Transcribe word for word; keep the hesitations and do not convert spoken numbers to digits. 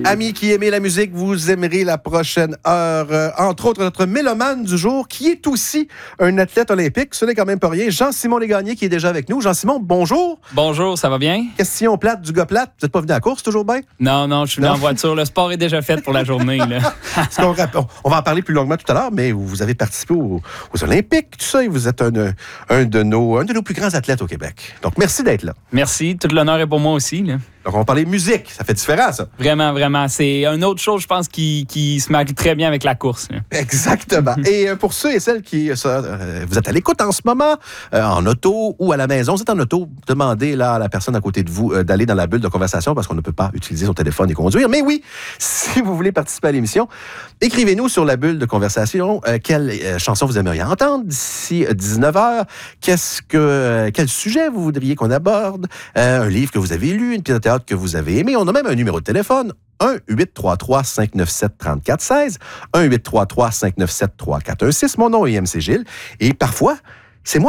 Amis qui aimez la musique, vous aimerez la prochaine heure. Euh, entre autres, notre mélomane du jour, qui est aussi un athlète olympique. Ce n'est quand même pas rien. Jean-Simon Légarnier qui est déjà avec nous. Jean-Simon, bonjour. Bonjour, ça va bien? Question plate du gars plate. Vous n'êtes pas venu à la course, toujours bien? Non, non, je suis venu en voiture. Le sport est déjà fait pour la journée. Là. on, on va en parler plus longuement tout à l'heure, mais vous avez participé aux, aux Olympiques, tout ça, et vous êtes un, un, de nos, un de nos plus grands athlètes au Québec. Donc, merci d'être là. Merci. Tout l'honneur est pour moi aussi. Là. Donc, on va parler musique. Ça fait différent, ça. Vraiment, vraiment. C'est une autre chose, je pense, qui, qui se marie très bien avec la course. Là. Exactement. Et euh, pour ceux et celles qui... Ça, euh, vous êtes à l'écoute en ce moment, euh, en auto ou à la maison. Vous êtes en auto, demandez là, à la personne à côté de vous euh, d'aller dans la bulle de conversation parce qu'on ne peut pas utiliser son téléphone et conduire. Mais oui, si vous voulez participer à l'émission, écrivez-nous sur la bulle de conversation euh, quelle euh, chanson vous aimeriez entendre d'ici dix-neuf heures. Qu'est-ce que, euh, quel sujet vous voudriez qu'on aborde? Euh, un livre que vous avez lu, une pièce de théâtre que vous avez aimé. On a même un numéro de téléphone. un huit trois trois cinq neuf sept trois quatre un six. un huit trois trois cinq neuf sept trois quatre un six. Mon nom est M C Gilles. Et parfois,